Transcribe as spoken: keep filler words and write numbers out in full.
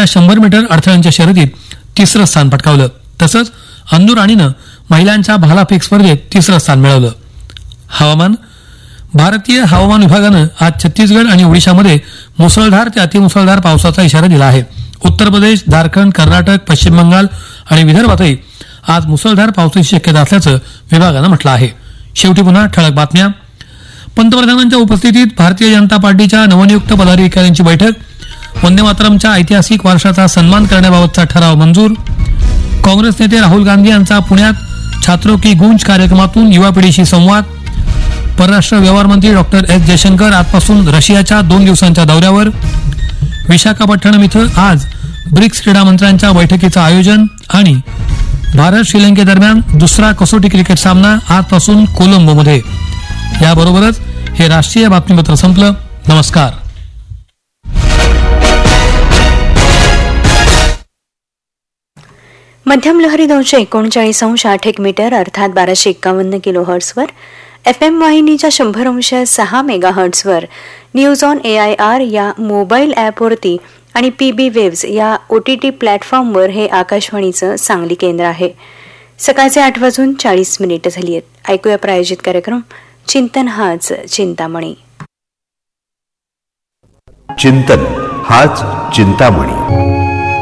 पुरुषांच्या शंभर मीटर अडथळ्यांच्या शर्यतीत तिसरं स्थान पटकावलं. तसंच अन्नू राणीनं महिलांच्या भालाफेक स्पर्धेत तिसरं स्थान मिळवलं. हवामान. भारतीय हवामान विभागानं आज छत्तीसगड आणि ओडिशामध्ये मुसळधार ते अतिमुसळधार पावसाचा इशारा दिला आहे. उत्तर प्रदेश, झारखंड, कर्नाटक, पश्चिम बंगाल आणि विदर्भातही आज मुसळधार पावसाची शक्यता असल्याचं विभागानं म्हटलं आहे. शेवटी पुन्हा ठळक बातम्या. पंतप्रधानांच्या उपस्थितीत भारतीय जनता पार्टीच्या नवनियुक्त पदाधिकाऱ्यांची बैठक. वंदे मातरमच्या ऐतिहासिक वारशाचा सन्मान करण्याबाबतचा ठराव मंजूर. काँग्रेस नेते राहुल गांधी यांचा पुण्यात छात्रो की गूंज कार्यक्रमातून युवा पिढीशी संवाद. परराष्ट्र व्यवहार मंत्री डॉक्टर एस जयशंकर आजपासून रशियाच्या दोन दिवसांच्या दौऱ्यावर. विशाखापट्टणम इथं आज ब्रिक्स क्रीडा मंत्र्यांच्या बैठकीचं आयोजन. आणि भारत श्रीलंकेदरम्यान दुसरा कसोटी क्रिकेट सामना आजपासून कोलंबोमध्ये. याबरोबरच हे राष्ट्रीय बातमीपत्र संपलं. नमस्कार. मध्यम लहरी दोनशे एकोणचाळीस अंश आठ एक मीटर अर्थात बाराशे एक्कावन्न किलो हर्ट्सवर, एफ एम वाहिनीच्या शंभर अंश सहा mega हर्ट्सवर, news on A I R या मोबाईल ॲपवरती आणि पी बी वेव्स या ओ टी टी प्लॅटफॉर्मवर हे आकाशवाणीचं सांगली केंद्र आहे. सकाळचे आठ वाजून चाळीस मिनिटं झाली आहेत. ऐकूया प्रायोजित कार्यक्रम चिंतन हाच चिंतामणी. चिंतन हाच चिंतामणी.